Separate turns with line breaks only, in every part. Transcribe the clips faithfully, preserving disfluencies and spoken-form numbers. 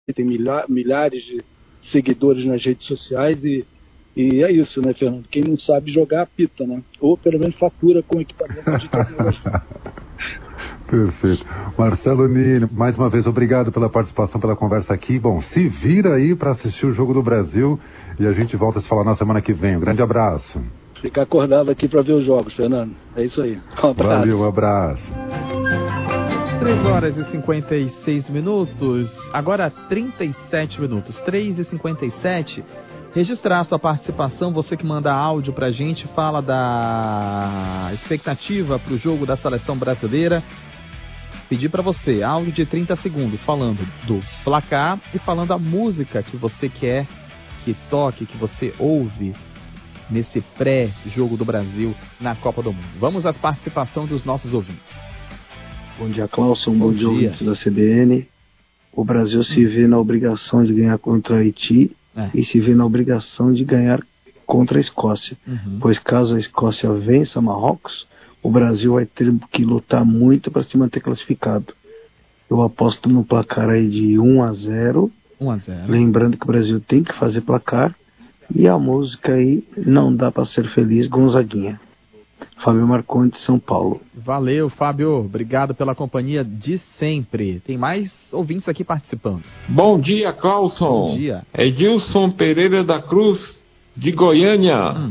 tem milha, milhares de seguidores nas redes sociais e, e é isso, né, Fernando? Quem não sabe jogar, apita, né? Ou pelo menos fatura com equipamentos de tecnologia.
Perfeito. Marcelo Nini, mais uma vez, obrigado pela participação, pela conversa aqui. Bom, se vira aí para assistir o Jogo do Brasil e a gente volta a se falar na semana que vem. Um grande abraço.
Ficar acordado aqui para ver os jogos, Fernando. É isso aí. Um abraço.
Valeu, um abraço.
três horas e cinquenta e seis minutos, agora trinta e sete minutos, três e cinquenta e sete. Registrar a sua participação, você que manda áudio pra gente, fala da expectativa pro jogo da seleção brasileira. Pedir pra você, áudio de trinta segundos, falando do placar e falando a música que você quer que toque, que você ouve nesse pré-jogo do Brasil na Copa do Mundo. Vamos às participações dos nossos ouvintes.
Bom dia, Clauson. Bom,
Bom
dia,
dia,
ouvintes da C B N. O Brasil se vê na obrigação de ganhar contra o Haiti é. e se vê na obrigação de ganhar contra a Escócia. Uhum. Pois caso a Escócia vença Marrocos, o Brasil vai ter que lutar muito para se manter classificado. Eu aposto no placar aí de um a zero.
um a zero.
Lembrando que o Brasil tem que fazer placar. E a música aí, Não Dá Pra Ser Feliz, Gonzaguinha. Fábio Marcondes, São Paulo.
Valeu, Fábio. Obrigado pela companhia de sempre. Tem mais ouvintes aqui participando.
Bom dia, Clauson.
Bom dia.
Edilson Pereira da Cruz, de Goiânia. Hum.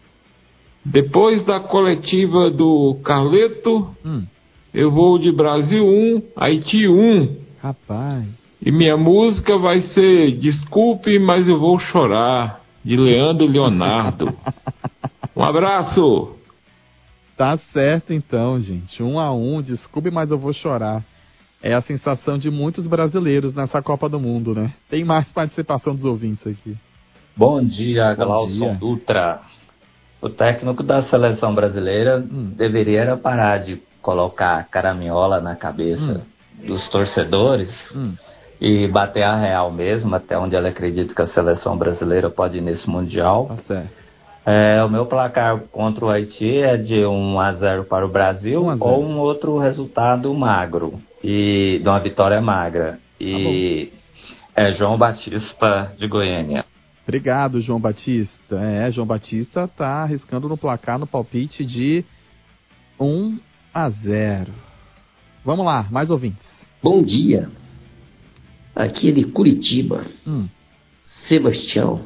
Depois da coletiva do Carleto, hum. eu vou de Brasil um, Haiti um.
Rapaz.
E minha música vai ser Desculpe, mas eu vou chorar, de Leandro Leonardo. Um abraço.
Tá certo então, gente. Um a um, desculpe, mas eu vou chorar. É a sensação de muitos brasileiros nessa Copa do Mundo, né? Tem mais participação dos ouvintes aqui.
Bom dia, Glauson Dutra. O técnico da seleção brasileira hum. deveria parar de colocar caraminhola na cabeça hum. dos torcedores hum. e bater a real mesmo, até onde ela acredita que a seleção brasileira pode ir nesse Mundial.
Tá certo.
É, o meu placar contra o Haiti é de um a zero para o Brasil
um
ou um outro resultado magro, e de uma vitória magra. E ah, é João Batista de Goiânia.
Obrigado, João Batista. É, João Batista tá arriscando no placar no palpite de um a zero. Vamos lá, mais ouvintes.
Bom dia. Aqui é de Curitiba.
Hum.
Sebastião.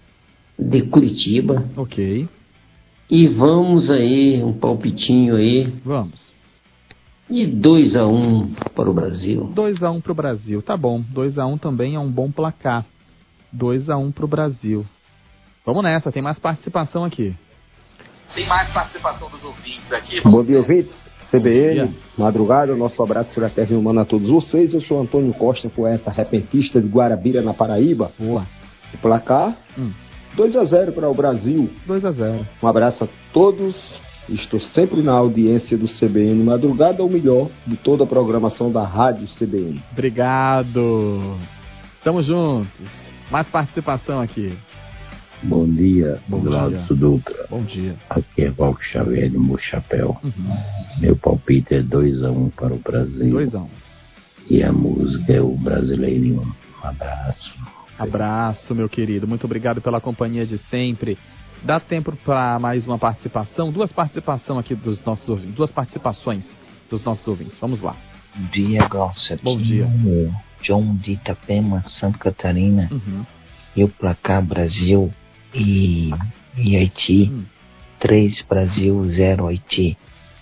De Curitiba.
Ok.
E vamos aí, um palpitinho aí.
Vamos.
De dois a um para o Brasil.
dois a um para o Brasil, tá bom. dois a um também é um bom placar. dois a um para o Brasil. Vamos nessa, tem mais participação aqui. Tem mais participação dos ouvintes aqui.
Bom dia, ouvintes. C B N, madrugada, nosso abraço fraterno e humano a todos vocês. Eu sou Antônio Costa, poeta repentista de Guarabira, na Paraíba.
Boa.
O placar... Hum. dois a zero para o Brasil.
dois a zero.
Um abraço a todos. Estou sempre na audiência do C B N Madrugada, o melhor de toda a programação da Rádio C B N.
Obrigado. Estamos juntos. Mais participação aqui.
Bom dia,
Bom
Glaucio Dutra.
Bom dia.
Aqui é Valco Xavier de Mochapéu.
Uhum.
Meu palpite é dois a um para o Brasil.
dois a um.
E a música é o Brasileirinho. Um abraço.
Abraço, meu querido. Muito obrigado pela companhia de sempre. Dá tempo para mais uma participação? Duas participações aqui dos nossos ouvintes. Duas participações dos nossos ouvintes. Vamos lá.
Bom dia, Glaucio.
Bom dia.
John de Itapema, Santa Catarina.
Uhum.
E o placar Brasil e, e Haiti. Uhum. três Brasil, zero Haiti.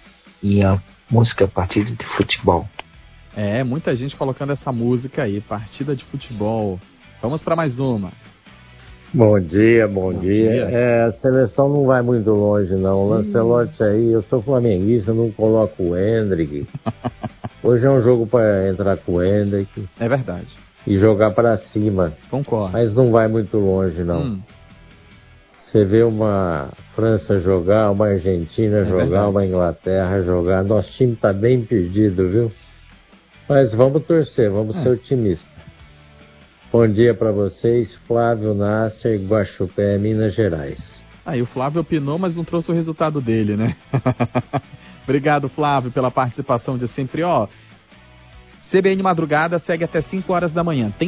E a música partida de futebol.
É, muita gente colocando essa música aí. Partida de futebol. Vamos para mais uma.
Bom dia, bom, bom dia. dia. É, a seleção não vai muito longe, não. O Lancelotti aí, eu sou flamenguista, não coloco o Hendrick. Hoje é um jogo para entrar com o Hendrick.
É verdade.
E jogar para cima.
Concordo.
Mas não vai muito longe, não. Hum. Você vê uma França jogar, uma Argentina é jogar, verdade. Uma Inglaterra jogar. Nosso time tá bem perdido, viu? Mas vamos torcer, vamos é. ser otimistas. Bom dia para vocês, Flávio Nasser, Guaxupé, Minas Gerais.
Aí ah, o Flávio opinou, mas não trouxe o resultado dele, né? Obrigado, Flávio, pela participação de sempre. Ó, C B N Madrugada segue até cinco horas da manhã. Tem